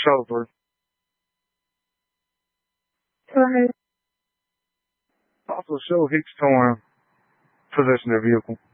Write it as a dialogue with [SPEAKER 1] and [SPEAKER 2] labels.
[SPEAKER 1] Chauffeur.
[SPEAKER 2] Go ahead.
[SPEAKER 1] Also show Hicks towing possession of vehicle.